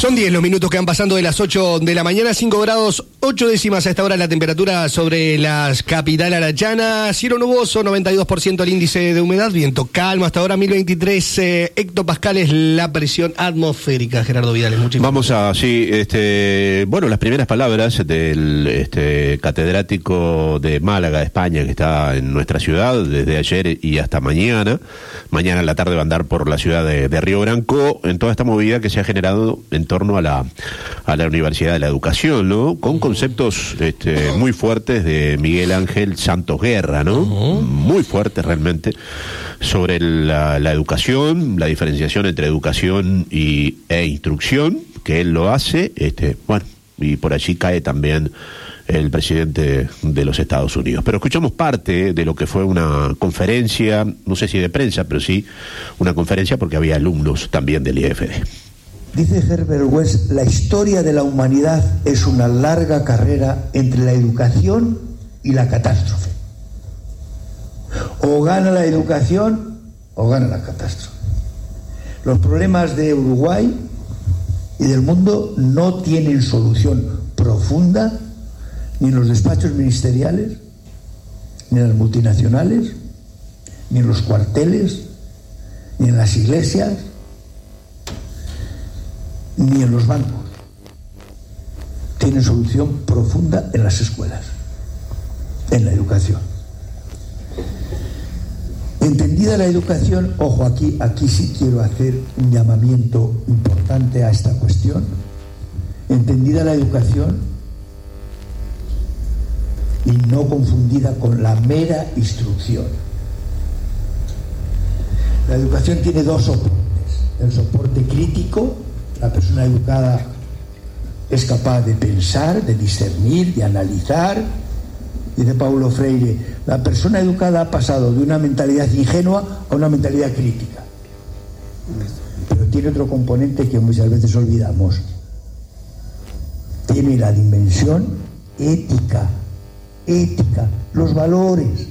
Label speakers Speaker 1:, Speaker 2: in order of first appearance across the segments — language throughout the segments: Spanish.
Speaker 1: Son 10 los minutos que van pasando de las 8 de la mañana, 5 grados 8 décimas a esta hora la temperatura sobre la capital arachana, cielo nuboso, 92% el índice de humedad, viento calmo hasta ahora, 1023 hectopascales la presión atmosférica. Gerardo Vidales, muchísimas
Speaker 2: Vamos a, sí, bueno, las primeras palabras del catedrático de Málaga, España, que está en nuestra ciudad desde ayer y hasta mañana. Mañana en la tarde va a andar por la ciudad de Río Branco, en toda esta movida que se ha generado en torno a la Universidad de la Educación, ¿no? Con conceptos muy fuertes de Miguel Ángel Santos Guerra, ¿no? Muy fuertes realmente sobre la educación, la diferenciación entre educación e instrucción, que él lo hace, bueno, y por allí cae también el presidente de los Estados Unidos. Pero escuchamos parte de lo que fue una conferencia, no sé si de prensa, pero sí una conferencia porque había alumnos también del IFD.
Speaker 3: Dice Herbert West, la historia de la humanidad es una larga carrera entre la educación y la catástrofe. O gana la educación o gana la catástrofe. Los problemas de Uruguay y del mundo no tienen solución profunda ni en los despachos ministeriales, ni en las multinacionales, ni en los cuarteles, ni en las iglesias, ni en los bancos. Tienen solución profunda en las escuelas, en la educación. Entendida la educación, ojo, aquí sí quiero hacer un llamamiento importante a esta cuestión. Entendida la educación y no confundida con la mera instrucción. La educación tiene dos soportes: el soporte crítico. La persona educada es capaz de pensar, de discernir, de analizar. Dice Paulo Freire, la persona educada ha pasado de una mentalidad ingenua a una mentalidad crítica. Pero tiene otro componente que muchas veces olvidamos. Tiene la dimensión ética, los valores.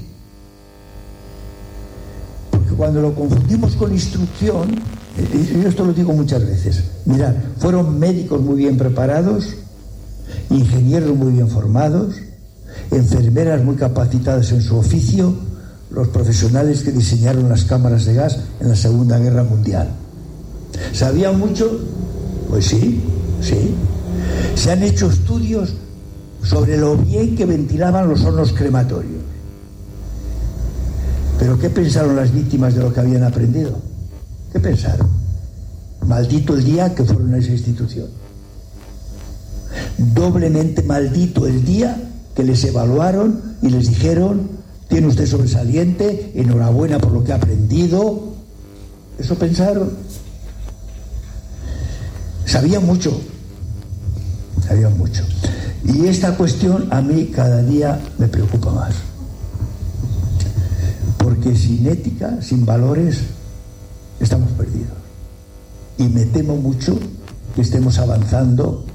Speaker 3: Porque cuando lo confundimos con instrucción, yo esto lo digo muchas veces, mirad, fueron médicos muy bien preparados, ingenieros muy bien formados, enfermeras muy capacitadas en su oficio, los profesionales que diseñaron las cámaras de gas en la Segunda Guerra Mundial. ¿Sabían mucho? Pues sí. Se han hecho estudios sobre lo bien que ventilaban los hornos crematorios. ¿Pero qué pensaron las víctimas de lo que habían aprendido? ¿Qué pensaron? Maldito el día que fueron a esa institución. Doblemente maldito el día que les evaluaron y les dijeron: tiene usted sobresaliente, enhorabuena por lo que ha aprendido. Eso pensaron. Sabían mucho. Y esta cuestión a mí cada día me preocupa más. Porque sin ética, sin valores, estamos perdidos. Y me temo mucho que estemos avanzando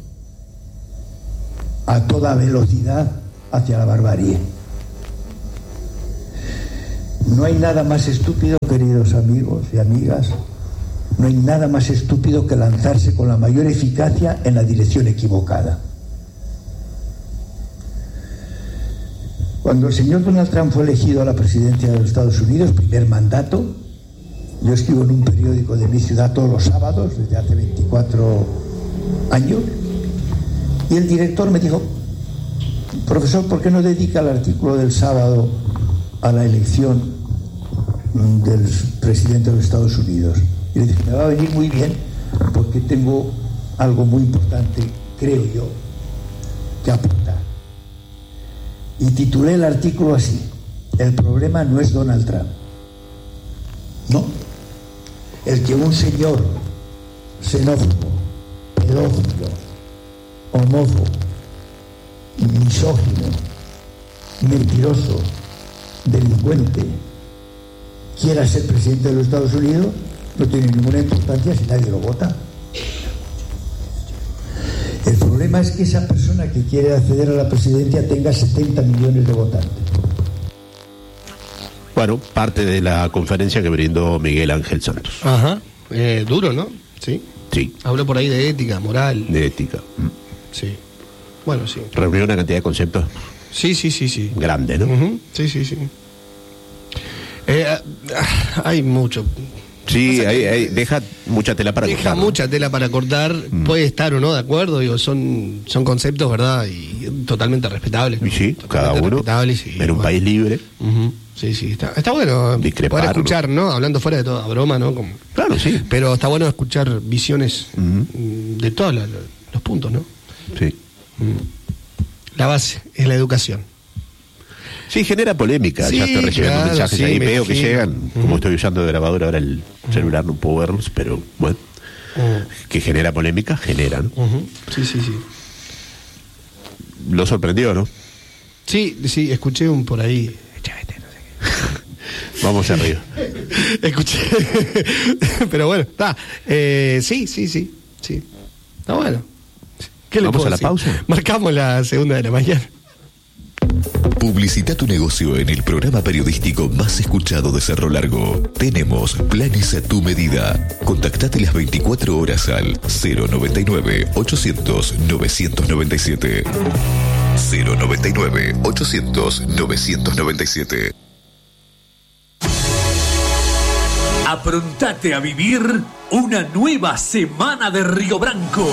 Speaker 3: a toda velocidad hacia la barbarie. No hay nada más estúpido, queridos amigos y amigas, no hay nada más estúpido que lanzarse con la mayor eficacia en la dirección equivocada. Cuando el señor Donald Trump fue elegido a la presidencia de los Estados Unidos, primer mandato, yo escribo en un periódico de mi ciudad todos los sábados, desde hace 24 años, y el director me dijo: profesor, ¿por qué no dedica el artículo del sábado a la elección del presidente de los Estados Unidos? Y le dije: me va a venir muy bien, porque tengo algo muy importante, creo yo, que aportar. Y titulé el artículo así: el problema no es Donald Trump. No. El que un señor xenófobo, pedófilo, homófobo, misógino, mentiroso, delincuente, quiera ser presidente de los Estados Unidos, no tiene ninguna importancia si nadie lo vota. El problema es que esa persona que quiere acceder a la presidencia tenga 70 millones de votantes.
Speaker 2: Bueno, parte de la conferencia que brindó Miguel Ángel Santos.
Speaker 1: Ajá, duro, ¿no? Sí.
Speaker 2: Sí.
Speaker 1: Habló por ahí de ética, moral.
Speaker 2: De ética.
Speaker 1: Sí. Bueno, sí.
Speaker 2: Reunió una cantidad de conceptos
Speaker 1: Sí.
Speaker 2: grande, ¿no?
Speaker 1: Uh-huh. Sí. Hay mucho.
Speaker 2: Sí, deja mucha tela para cortar.
Speaker 1: Deja mucha tela para cortar. Puede estar o no de acuerdo. Digo, son conceptos, ¿verdad? Y totalmente respetables, ¿no?
Speaker 2: Y sí,
Speaker 1: Totalmente
Speaker 2: cada uno
Speaker 1: respetables, sí,
Speaker 2: en un país libre.
Speaker 1: Uh-huh. Sí, está bueno
Speaker 2: Discrepar,
Speaker 1: poder escuchar, ¿no? Hablando fuera de toda broma, ¿no?
Speaker 2: Claro, sí.
Speaker 1: Pero está bueno escuchar visiones de todos los puntos, ¿no?
Speaker 2: Sí.
Speaker 1: La base es la educación.
Speaker 2: Sí, genera polémica.
Speaker 1: Sí,
Speaker 2: ya estoy recibiendo
Speaker 1: claro,
Speaker 2: mensajes
Speaker 1: sí,
Speaker 2: ahí,
Speaker 1: me
Speaker 2: veo que
Speaker 1: imagino.
Speaker 2: llegan. Como estoy usando de grabador ahora el celular, no puedo verlos, pero bueno. Que genera polémica, generan.
Speaker 1: Sí.
Speaker 2: Lo sorprendió, ¿no?
Speaker 1: Sí, escuché un por ahí. Chavete, no sé qué.
Speaker 2: Vamos arriba.
Speaker 1: Escuché. Pero bueno, está. Sí. Está bueno. ¿Qué le
Speaker 2: ¿Vamos
Speaker 1: puedo
Speaker 2: a la
Speaker 1: decir?
Speaker 2: pausa?
Speaker 1: Marcamos la 2:00 de la mañana.
Speaker 4: Publicita tu negocio en el programa periodístico más escuchado de Cerro Largo. Tenemos planes a tu medida. Contactate las 24 horas al 099-800-997. 099-800-997.
Speaker 5: Aprontate a vivir una nueva semana de Río Branco.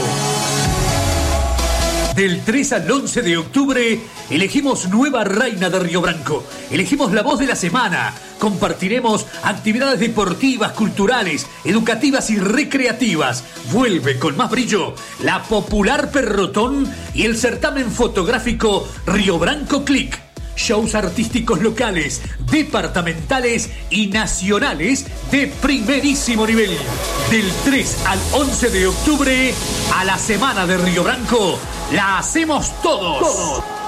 Speaker 5: Del 3 al 11 de octubre, elegimos nueva reina de Río Branco. Elegimos la voz de la semana. Compartiremos actividades deportivas, culturales, educativas y recreativas. Vuelve con más brillo la popular Perrotón y el certamen fotográfico Río Branco Click. Shows artísticos locales, departamentales y nacionales de primerísimo nivel. Del 3 al 11 de octubre, a la Semana de Río Branco, la hacemos todos.